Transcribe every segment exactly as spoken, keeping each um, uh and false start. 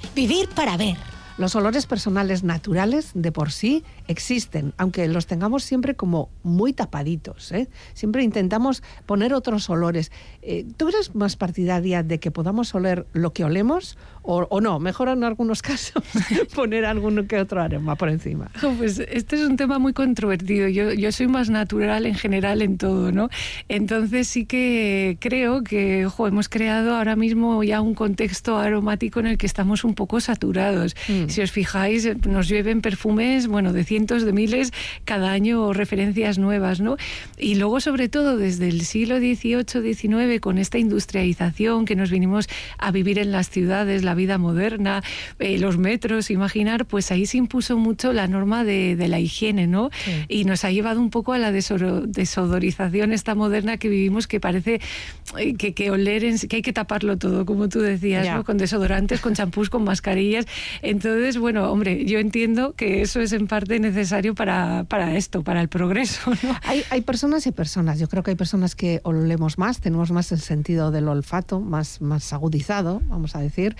Vivir para ver. Los olores personales naturales de por sí existen, aunque los tengamos siempre como muy tapaditos, ¿eh? Siempre intentamos poner otros olores. Eh, ¿Tú eres más partidaria de que podamos oler lo que olemos o, o no? Mejor en algunos casos poner algún que otro aroma por encima. Oh, pues este es un tema muy controvertido. Yo, yo soy más natural en general en todo, ¿no? Entonces sí que creo que ojo, hemos creado ahora mismo ya un contexto aromático en el que estamos un poco saturados. Mm. Si os fijáis, nos llueven perfumes, bueno, de cientos de miles cada año, referencias nuevas, ¿no? Y luego, sobre todo, desde el siglo dieciocho diecinueve, con esta industrialización que nos vinimos a vivir en las ciudades, la vida moderna, eh, los metros, imaginar, pues ahí se impuso mucho la norma de, de la higiene, ¿no? Sí. Y nos ha llevado un poco a la desoro, desodorización esta moderna que vivimos, que parece que, que oler, en, que hay que taparlo todo, como tú decías, ¿no? Con desodorantes, con champús, con mascarillas. Entonces, bueno, hombre, yo entiendo que eso es en parte necesario para, para esto, para el progreso, ¿no? Hay, hay personas y personas. Yo creo que hay personas que olemos más, tenemos más el sentido del olfato, más, más agudizado, vamos a decir.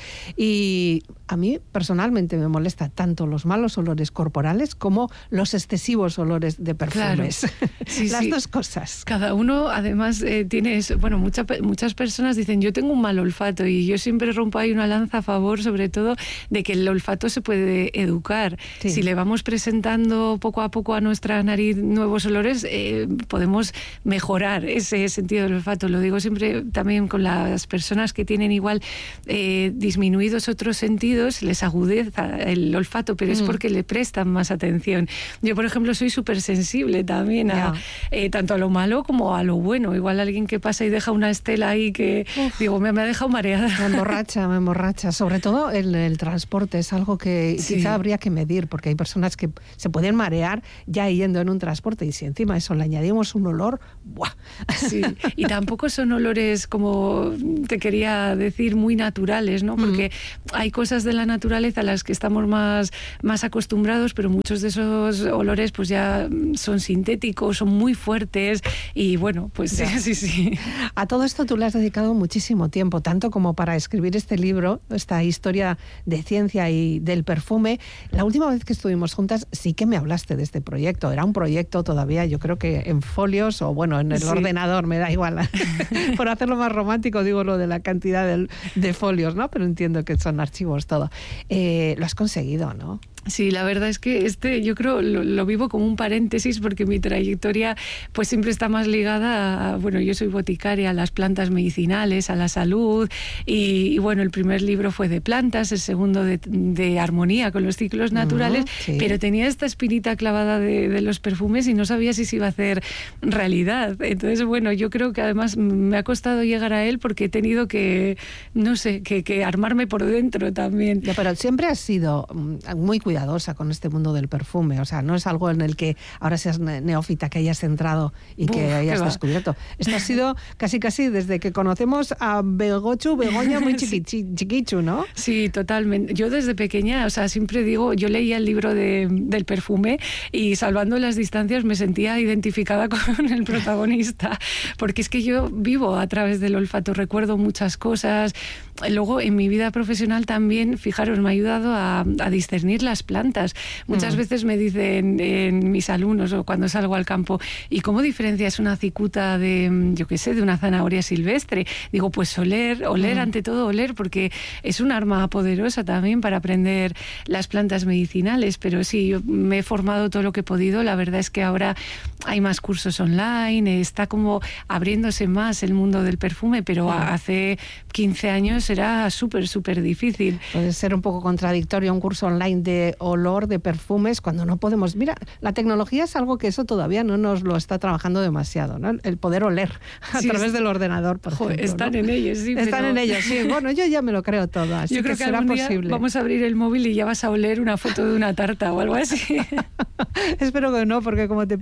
Y a mí personalmente me molesta tanto los malos olores corporales como los excesivos olores de perfumes. Claro. Sí, Las sí. dos cosas. Cada uno, además, eh, tiene eso. Bueno, mucha, muchas personas dicen, yo tengo un mal olfato, y yo siempre rompo ahí una lanza a favor, sobre todo, de que el olfato se puede educar. Sí. Si le vamos presentando poco a poco a nuestra nariz nuevos olores, eh, podemos mejorar ese sentido del olfato. Lo digo siempre también con las personas que tienen igual eh, disminuidos otros sentidos, les agudeza el olfato, pero mm. es porque le prestan más atención. Yo, por ejemplo, soy súper sensible también a, eh, tanto a lo malo como a lo bueno. Igual alguien que pasa y deja una estela ahí que, Uf. digo, me, me ha dejado mareada. Me emborracha, me emborracha. Sobre todo el, el transporte es algo que sí. quizá habría que medir, porque hay personas que se pueden marear ya yendo en un transporte, y si encima eso le añadimos un olor, ¡buah! Sí, y tampoco son olores, como te quería decir, muy naturales, ¿no? Porque mm. hay cosas de la naturaleza a las que estamos más, más acostumbrados, pero muchos de esos olores pues ya son sintéticos, son muy fuertes, y bueno, pues sí, sí, sí. A todo esto tú le has dedicado muchísimo tiempo, tanto como para escribir este libro, esta historia de ciencia y del perfume. La última vez que estuvimos juntas sí que me hablaste de este proyecto. Era un proyecto todavía, yo creo que en folios, o bueno, en el sí. ordenador, me da igual. Por hacerlo más romántico digo lo de la cantidad de, de folios, ¿no? Pero entiendo que son archivos todo. Eh, lo has conseguido, ¿no? Sí, la verdad es que este yo creo lo, lo vivo como un paréntesis, porque mi trayectoria pues siempre está más ligada a, bueno, yo soy boticaria, a las plantas medicinales, a la salud, y, y bueno, el primer libro fue de plantas, el segundo de, de armonía con los ciclos naturales, uh-huh, sí. pero tenía esta espinita clavada de, de los perfumes y no sabía si se iba a hacer realidad. Entonces, bueno, yo creo que además me ha costado llegar a él porque he tenido que, no sé, que, que armarme por dentro también. Ya, pero siempre has sido muy cuidadosa con este mundo del perfume, o sea, no es algo en el que ahora seas neófita, que hayas entrado y Uf, que hayas descubierto. Esto ha sido casi casi desde que conocemos a Begochu, Begoña muy chiqui, chiquichu, ¿no? Sí, totalmente. Yo desde pequeña, o sea, siempre digo, yo leía el libro de, del perfume y, salvando las distancias, me sentía identificada con el protagonista, porque es que yo vivo a través del olfato, recuerdo muchas cosas. Luego, en mi vida profesional también, fijaros, me ha ayudado a, a discernir las plantas. Muchas mm. veces me dicen en mis alumnos o cuando salgo al campo, ¿y cómo diferencias una cicuta de, yo qué sé, de una zanahoria silvestre? Digo, pues oler, oler mm. ante todo oler, porque es un arma poderosa también para aprender las plantas medicinales. Pero sí, yo me he formado todo lo que he podido. La verdad es que ahora hay más cursos online, está como abriéndose más el mundo del perfume, pero mm. hace quince años era súper, súper difícil. Puede ser un poco contradictorio un curso online de olor, de perfumes, cuando no podemos... Mira, la tecnología es algo que eso todavía no nos lo está trabajando demasiado, ¿no? El poder oler a sí, través es... del ordenador, por Joder, ejemplo. Están ¿no? en ellos, sí. Están pero... en ellos, sí. Bueno, yo ya me lo creo todo, así yo creo que, que será posible. Vamos a abrir el móvil y ya vas a oler una foto de una tarta o algo así. Espero que no, porque como te pilla en un momento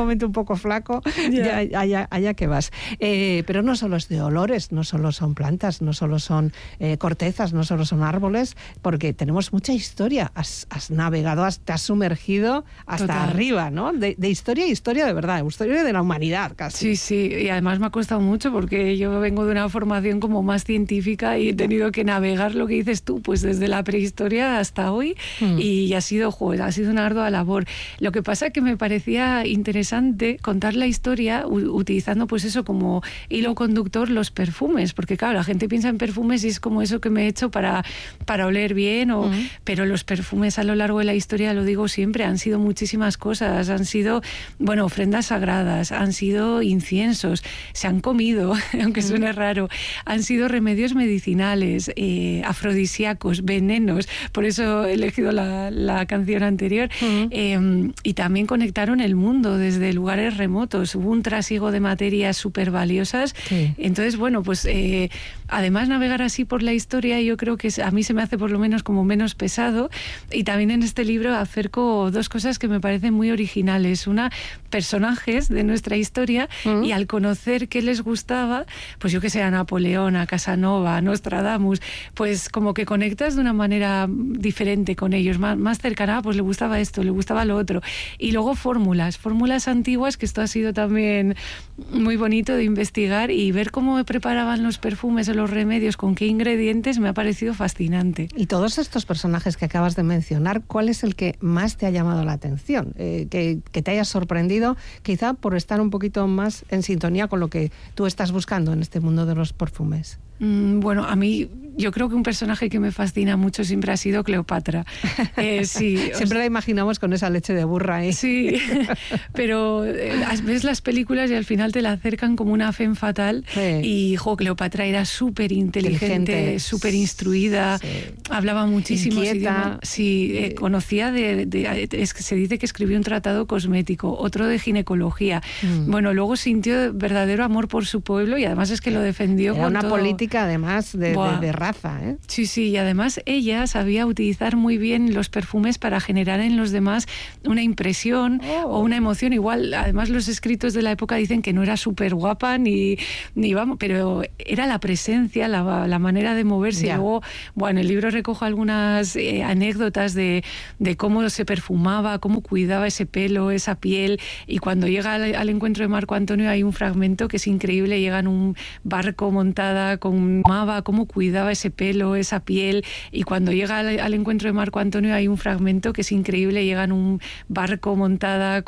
momento un poco flaco, ya, ya allá, allá que vas. Eh, pero no solo es de olores, no solo son plantas, no solo son eh, cortezas, no solo son árboles, porque tenemos mucha historia. Has, has navegado, has, te has sumergido hasta Total. arriba, ¿no? De, de historia y historia de verdad, historia de la humanidad casi. Sí, sí, y además me ha costado mucho porque yo vengo de una formación como más científica y he tenido que navegar lo que dices tú, pues desde la prehistoria hasta hoy, mm. y ha sido, joder, ha sido una ardua labor. Lo que pasa es que me parecía interesante contar la historia utilizando pues eso como hilo conductor los perfumes, porque claro, la gente piensa en perfumes y es como eso que me he hecho para, para oler bien, o, mm. pero los perfumes a lo largo de la historia, lo digo siempre, han sido muchísimas cosas, han sido, bueno, ofrendas sagradas, han sido inciensos, se han comido, aunque suene raro, han sido remedios medicinales, eh, afrodisíacos, venenos, por eso he elegido la, la canción anterior, uh-huh. eh, y también conectaron el mundo desde lugares remotos, hubo un trasiego de materias súper valiosas, sí. Entonces, bueno, pues eh, además navegar así por la historia yo creo que a mí se me hace por lo menos como menos pesado, y también en este libro acerco dos cosas que me parecen muy originales, una, personajes de nuestra historia, uh-huh. y al conocer qué les gustaba, pues yo que sé, a Napoleón, a Casanova, a Nostradamus, pues como que conectas de una manera diferente con ellos, más, más cercana, pues le gustaba esto, le gustaba lo otro. Y luego fórmulas, fórmulas antiguas, que esto ha sido también muy bonito de investigar y ver cómo preparaban los perfumes o los remedios, con qué ingredientes, me ha parecido fascinante. Y todos estos personajes que acabas de mencionar, ¿cuál es el que más te ha llamado la atención? Eh, que, que te haya sorprendido, quizá por estar un poquito más en sintonía con lo que tú estás buscando en este mundo de los perfumes. Mm, bueno, a mí yo creo que un personaje que me fascina mucho siempre ha sido Cleopatra. Eh, sí, siempre la imaginamos con esa leche de burra ahí. Sí, pero eh, ves las películas y al final te la acercan como una femme fatal, sí. Y jo, Cleopatra era súper inteligente, súper instruida, sí. Hablaba muchísimos idiomas. Sí, eh, conocía de, de, es que se dice que escribió un tratado cosmético, otro de ginecología. Mm. Bueno, luego sintió verdadero amor por su pueblo y además es que lo defendió era con una todo. política además de, de, de raza, ¿eh? Sí, sí, y además ella sabía utilizar muy bien los perfumes para generar en los demás una impresión oh. o una emoción. Igual, además los escritos de la época dicen que no era súper guapa ni, ni vamos, pero era la presencia, la, la manera de moverse. Yeah. Y luego, bueno, el libro recoge algunas eh, anécdotas de, de cómo se perfumaba, cómo cuidaba ese pelo, esa piel, y cuando llega al, al encuentro de Marco Antonio hay un fragmento que es increíble, llega en un barco montada con mava, cómo cuidaba ese pelo, esa piel, y cuando llega al, al encuentro de Marco Antonio hay un fragmento que es increíble, llega en un barco montada